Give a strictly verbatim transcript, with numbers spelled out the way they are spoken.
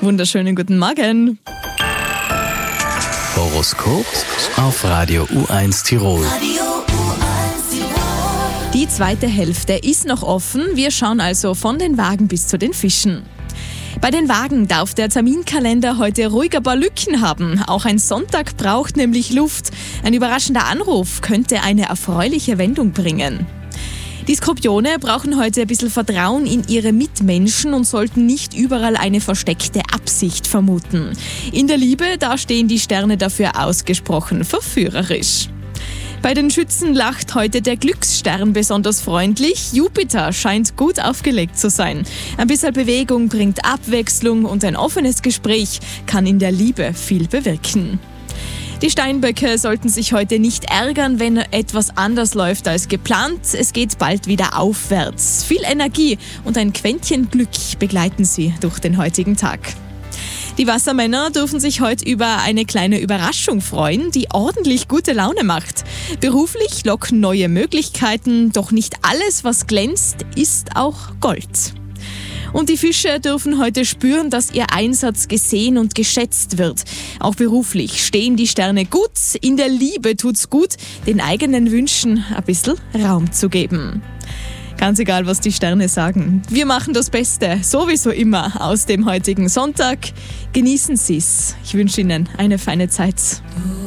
wunderschönen guten Morgen. Horoskop auf Radio U eins Tirol. Die zweite Hälfte ist noch offen. Wir schauen also von den Wagen bis zu den Fischen. Bei den Wagen darf der Terminkalender heute ruhig ein paar Lücken haben. Auch ein Sonntag braucht nämlich Luft. Ein überraschender Anruf könnte eine erfreuliche Wendung bringen. Die Skorpione brauchen heute ein bisschen Vertrauen in ihre Mitmenschen und sollten nicht überall eine versteckte Absicht vermuten. In der Liebe, da stehen die Sterne dafür ausgesprochen verführerisch. Bei den Schützen lacht heute der Glücksstern besonders freundlich. Jupiter scheint gut aufgelegt zu sein. Ein bisschen Bewegung bringt Abwechslung und ein offenes Gespräch kann in der Liebe viel bewirken. Die Steinböcke sollten sich heute nicht ärgern, wenn etwas anders läuft als geplant. Es geht bald wieder aufwärts. Viel Energie und ein Quäntchen Glück begleiten Sie durch den heutigen Tag. Die Wassermänner dürfen sich heute über eine kleine Überraschung freuen, die ordentlich gute Laune macht. Beruflich locken neue Möglichkeiten, doch nicht alles, was glänzt, ist auch Gold. Und die Fische dürfen heute spüren, dass ihr Einsatz gesehen und geschätzt wird. Auch beruflich stehen die Sterne gut. In der Liebe tut's gut, den eigenen Wünschen ein bisschen Raum zu geben. Ganz egal, was die Sterne sagen. Wir machen das Beste, sowieso immer, aus dem heutigen Sonntag. Genießen Sie's. Ich wünsche Ihnen eine feine Zeit.